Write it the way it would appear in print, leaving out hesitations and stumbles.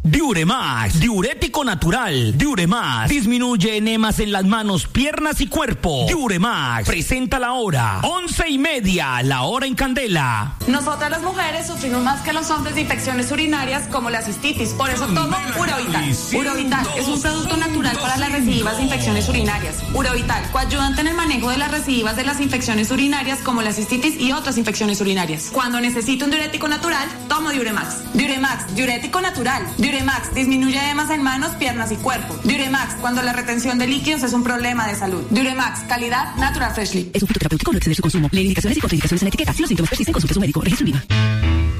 Diuremax, diurético natural. Diuremax disminuye enemas en las manos, piernas y cuerpo. Diuremax presenta la hora 11:30, la hora en candela. Nosotras las mujeres sufrimos más que los hombres de infecciones urinarias como la cistitis, por eso tomo Urovital. Urovital es un producto natural para las recidivas de infecciones urinarias. Urovital, coayudante en el manejo de las recidivas de las infecciones urinarias como la cistitis y otras infecciones urinarias. Cuando necesito un diurético natural, tomo Diuremax. Diuremax, diurético natural. Diuremax disminuye edemas en manos, piernas y cuerpo. Diuremax, cuando la retención de líquidos es un problema de salud. Diuremax, calidad Natural Freshly. Es un fitoterapéutico, no exceder su consumo. Lee indicaciones y contraindicaciones en la etiqueta. Si los síntomas persisten, consulte a su médico. Registro INVIMA.